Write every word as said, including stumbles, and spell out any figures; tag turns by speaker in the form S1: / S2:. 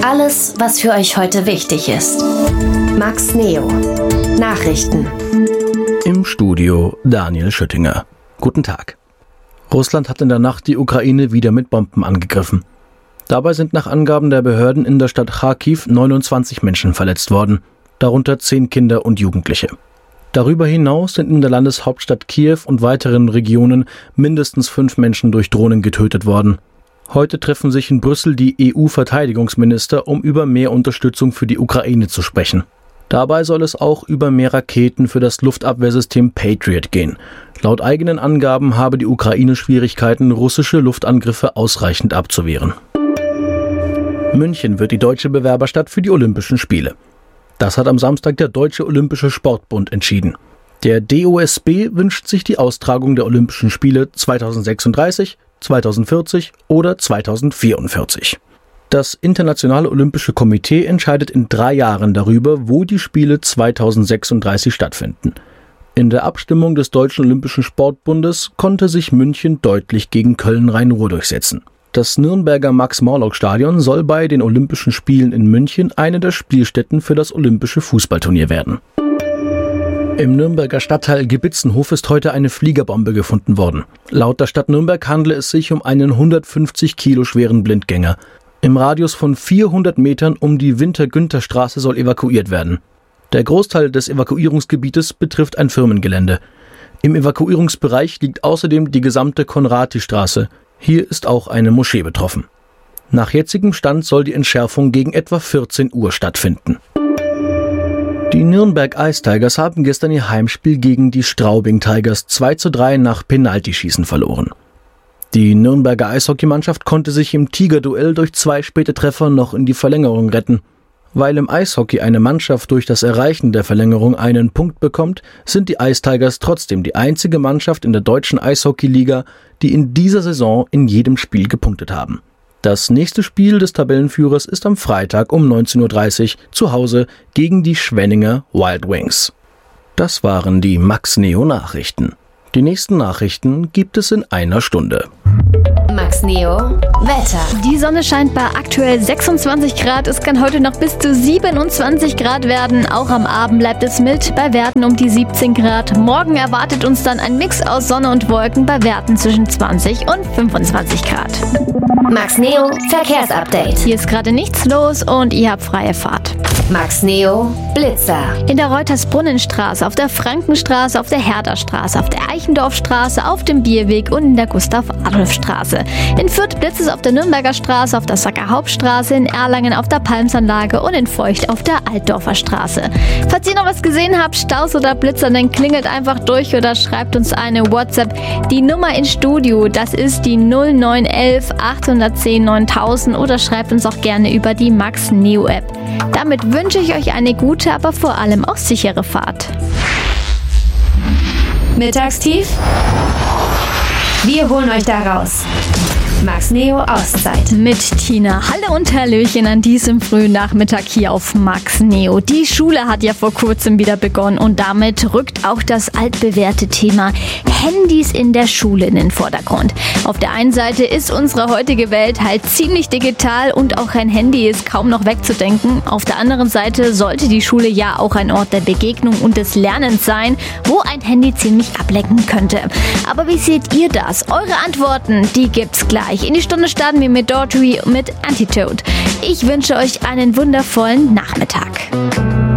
S1: Alles, was für euch heute wichtig ist. Max Neo. Nachrichten.
S2: Im Studio Daniel Schüttinger. Guten Tag. Russland hat in der Nacht die Ukraine wieder mit Bomben angegriffen. Dabei sind nach Angaben der Behörden in der Stadt Charkiw neunundzwanzig Menschen verletzt worden, darunter zehn Kinder und Jugendliche. Darüber hinaus sind in der Landeshauptstadt Kiew und weiteren Regionen mindestens fünf Menschen durch Drohnen getötet worden. Heute treffen sich in Brüssel die E U-Verteidigungsminister, um über mehr Unterstützung für die Ukraine zu sprechen. Dabei soll es auch über mehr Raketen für das Luftabwehrsystem Patriot gehen. Laut eigenen Angaben habe die Ukraine Schwierigkeiten, russische Luftangriffe ausreichend abzuwehren. München wird die deutsche Bewerberstadt für die Olympischen Spiele. Das hat am Samstag der Deutsche Olympische Sportbund entschieden. Der D O S B wünscht sich die Austragung der Olympischen Spiele zweitausendsechsunddreißig, zweitausendvierzig oder zweitausendvierundvierzig. Das Internationale Olympische Komitee entscheidet in drei Jahren darüber, wo die Spiele zweitausendsechsunddreißig stattfinden. In der Abstimmung des Deutschen Olympischen Sportbundes konnte sich München deutlich gegen Köln-Rhein-Ruhr durchsetzen. Das Nürnberger Max-Morlock-Stadion soll bei den Olympischen Spielen in München eine der Spielstätten für das Olympische Fußballturnier werden. Im Nürnberger Stadtteil Gebitzenhof ist heute eine Fliegerbombe gefunden worden. Laut der Stadt Nürnberg handle es sich um einen hundertfünfzig Kilo schweren Blindgänger. Im Radius von vierhundert Metern um die Winter-Günther-Straße soll evakuiert werden. Der Großteil des Evakuierungsgebietes betrifft ein Firmengelände. Im Evakuierungsbereich liegt außerdem die gesamte Konradi-Straße. Hier ist auch eine Moschee betroffen. Nach jetzigem Stand soll die Entschärfung gegen etwa vierzehn Uhr stattfinden. Die Nürnberg Ice Tigers haben gestern ihr Heimspiel gegen die Straubing Tigers zwei zu drei nach Penaltyschießen verloren. Die Nürnberger Eishockeymannschaft konnte sich im Tigerduell durch zwei späte Treffer noch in die Verlängerung retten. Weil im Eishockey eine Mannschaft durch das Erreichen der Verlängerung einen Punkt bekommt, sind die Ice Tigers trotzdem die einzige Mannschaft in der deutschen Eishockeyliga, die in dieser Saison in jedem Spiel gepunktet haben. Das nächste Spiel des Tabellenführers ist am Freitag um neunzehn Uhr dreißig zu Hause gegen die Schwenninger Wild Wings. Das waren die Max Neo Nachrichten. Die nächsten Nachrichten gibt es in einer Stunde.
S1: Max Neo Wetter.
S3: Die Sonne scheint bei aktuell sechsundzwanzig Grad. Es kann heute noch bis zu siebenundzwanzig Grad werden. Auch am Abend bleibt es mild bei Werten um die siebzehn Grad. Morgen erwartet uns dann ein Mix aus Sonne und Wolken bei Werten zwischen zwanzig und fünfundzwanzig Grad.
S1: Max Neo Verkehrsupdate.
S3: Hier ist gerade nichts los und ihr habt freie Fahrt.
S1: Max Neo Blitzer.
S3: In der Reutersbrunnenstraße, auf der Frankenstraße, auf der Herderstraße, auf der Eichendorfstraße, auf dem Bierweg und in der Gustav-Adolf-Straße. In Fürth blitzt es auf der Nürnberger Straße, auf der Sacker Hauptstraße, in Erlangen auf der Palmsanlage und in Feucht auf der Altdorfer Straße. Falls ihr noch was gesehen habt, Staus oder Blitzer, dann klingelt einfach durch oder schreibt uns eine WhatsApp. Die Nummer ins Studio, das ist die null neun eins eins acht eins null neuntausend oder schreibt uns auch gerne über die Max Neo App. Damit wünsche ich euch eine gute, aber vor allem auch sichere Fahrt.
S1: Mittagstief? Wir holen euch da raus. Max Neo Auszeit.
S3: Mit Tina. Hallo und Hallöchen an diesem frühen Nachmittag hier auf Max Neo. Die Schule hat ja vor kurzem wieder begonnen und damit rückt auch das altbewährte Thema Handys in der Schule in den Vordergrund. Auf der einen Seite ist unsere heutige Welt halt ziemlich digital und auch ein Handy ist kaum noch wegzudenken. Auf der anderen Seite sollte die Schule ja auch ein Ort der Begegnung und des Lernens sein, wo ein Handy ziemlich ablenken könnte. Aber wie seht ihr das? Eure Antworten, die gibt's gleich. In die Stunde starten wir mit Daughtry mit Antidote. Ich wünsche euch einen wundervollen Nachmittag.